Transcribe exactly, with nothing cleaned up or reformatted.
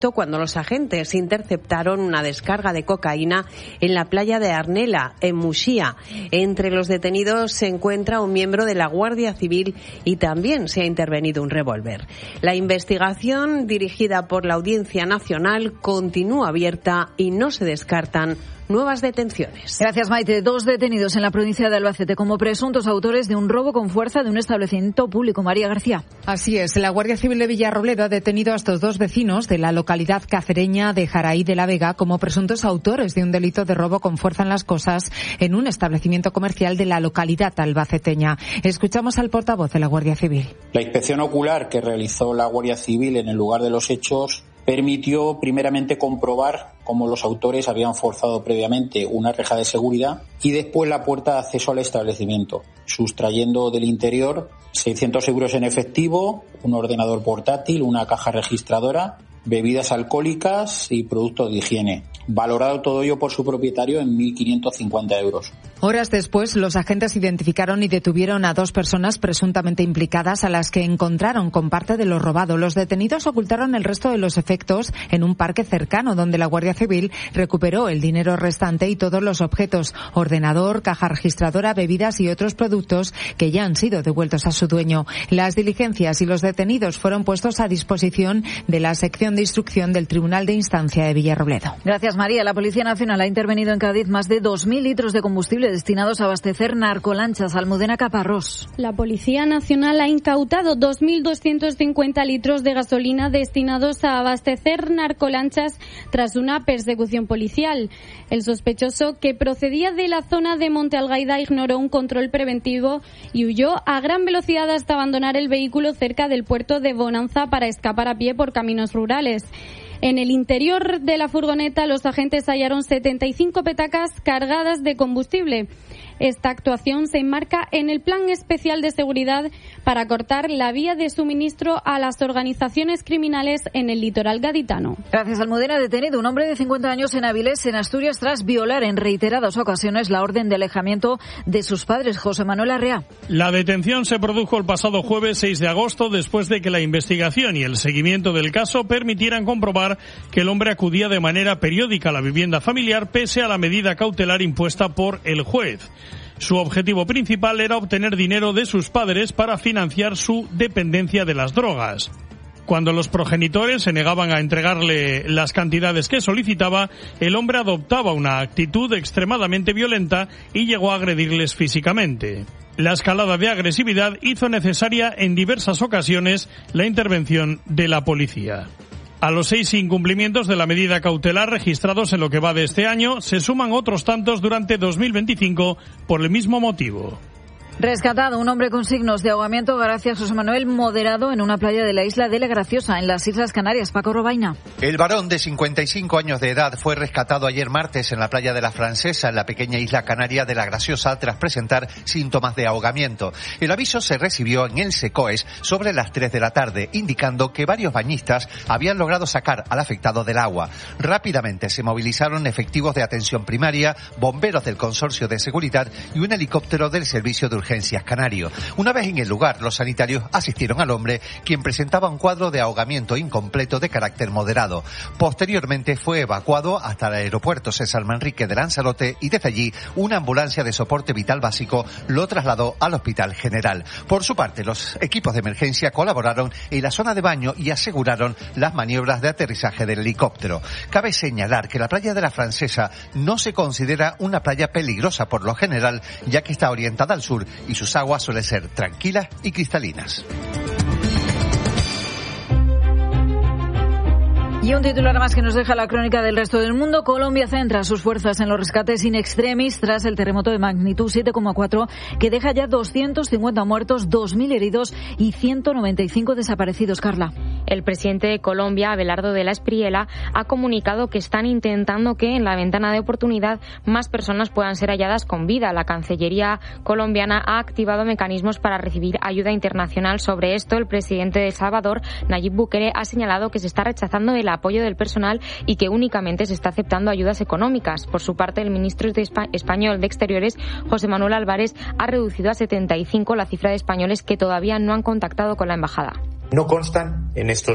cuando los agentes interceptaron una descarga de cocaína en la playa de Arnela, en Muxía. Entre los detenidos se encuentra un miembro de la Guardia Civil y también se ha intervenido un revólver. La investigación, dirigida por la Audiencia Nacional, continúa abierta y no se descartan nuevas detenciones. Gracias, Maite. Dos detenidos en la provincia de Albacete como presuntos autores de un robo con fuerza de un establecimiento público. María García. Así es. La Guardia Civil de Villarrobledo ha detenido a estos dos vecinos de la localidad cacereña de Jaraí de la Vega como presuntos autores de un delito de robo con fuerza en las cosas en un establecimiento comercial de la localidad albaceteña. Escuchamos al portavoz de la Guardia Civil. La inspección ocular que realizó la Guardia Civil en el lugar de los hechos permitió primeramente comprobar cómo los autores habían forzado previamente una reja de seguridad y después la puerta de acceso al establecimiento, sustrayendo del interior seiscientos euros en efectivo, un ordenador portátil, una caja registradora, bebidas alcohólicas y productos de higiene. Valorado todo ello por su propietario en mil quinientos cincuenta euros. Horas después, los agentes identificaron y detuvieron a dos personas presuntamente implicadas a las que encontraron con parte de lo robado. Los detenidos ocultaron el resto de los efectos en un parque cercano, donde la Guardia Civil recuperó el dinero restante y todos los objetos, ordenador, caja registradora, bebidas y otros productos que ya han sido devueltos a su dueño. Las diligencias y los detenidos fueron puestos a disposición de la sección de instrucción del Tribunal de Instancia de Villarrobledo. Gracias, María. La Policía Nacional ha intervenido en Cádiz más de dos mil litros de combustible destinados a abastecer narcolanchas. Almudena Caparrós. La Policía Nacional ha incautado dos mil doscientos cincuenta litros de gasolina destinados a abastecer narcolanchas tras una persecución policial. El sospechoso, que procedía de la zona de Monte Algaida, ignoró un control preventivo y huyó a gran velocidad hasta abandonar el vehículo cerca del puerto de Bonanza para escapar a pie por caminos rurales. En el interior de la furgoneta, los agentes hallaron setenta y cinco petacas cargadas de combustible. Esta actuación se enmarca en el Plan Especial de Seguridad para cortar la vía de suministro a las organizaciones criminales en el litoral gaditano. Gracias, Almudena. Detenido un hombre de cincuenta años en Avilés, en Asturias, tras violar en reiteradas ocasiones la orden de alejamiento de sus padres. José Manuel Arrea. La detención se produjo el pasado jueves seis de agosto después de que la investigación y el seguimiento del caso permitieran comprobar que el hombre acudía de manera periódica a la vivienda familiar pese a la medida cautelar impuesta por el juez. Su objetivo principal era obtener dinero de sus padres para financiar su dependencia de las drogas. Cuando los progenitores se negaban a entregarle las cantidades que solicitaba, el hombre adoptaba una actitud extremadamente violenta y llegó a agredirles físicamente. La escalada de agresividad hizo necesaria en diversas ocasiones la intervención de la policía. A los seis incumplimientos de la medida cautelar registrados en lo que va de este año, se suman otros tantos durante dos mil veinticinco por el mismo motivo. Rescatado un hombre con signos de ahogamiento gracias a José Manuel moderado en una playa de la isla de La Graciosa, en las Islas Canarias. Paco Robaina. El varón de cincuenta y cinco años de edad fue rescatado ayer martes en la playa de La Francesa, en la pequeña isla canaria de La Graciosa, tras presentar síntomas de ahogamiento. El aviso se recibió en el SECOES sobre las tres de la tarde, indicando que varios bañistas habían logrado sacar al afectado del agua. Rápidamente se movilizaron efectivos de atención primaria, bomberos del Consorcio de Seguridad y un helicóptero del Servicio de Urgencias Canario. Una vez en el lugar, los sanitarios asistieron al hombre, quien presentaba un cuadro de ahogamiento incompleto de carácter moderado. Posteriormente fue evacuado hasta el aeropuerto César Manrique de Lanzarote y desde allí una ambulancia de soporte vital básico lo trasladó al Hospital General. Por su parte, los equipos de emergencia colaboraron en la zona de baño y aseguraron las maniobras de aterrizaje del helicóptero. Cabe señalar que la playa de La Francesa no se considera una playa peligrosa por lo general, ya que está orientada al sur y sus aguas suelen ser tranquilas y cristalinas. Y un titular más que nos deja la crónica del resto del mundo. Colombia centra sus fuerzas en los rescates in extremis tras el terremoto de magnitud siete coma cuatro que deja ya doscientos cincuenta muertos, dos mil heridos y ciento noventa y cinco desaparecidos. Carla. El presidente de Colombia, Abelardo de la Espriella, ha comunicado que están intentando que en la ventana de oportunidad más personas puedan ser halladas con vida. La Cancillería colombiana ha activado mecanismos para recibir ayuda internacional. Sobre esto, el presidente de El Salvador, Nayib Bukele, ha señalado que se está rechazando el apoyo del personal y que únicamente se está aceptando ayudas económicas. Por su parte, el ministro de Espa- español de Exteriores, José Manuel Álvarez, ha reducido a setenta y cinco la cifra de españoles que todavía no han contactado con la embajada. No constan en estos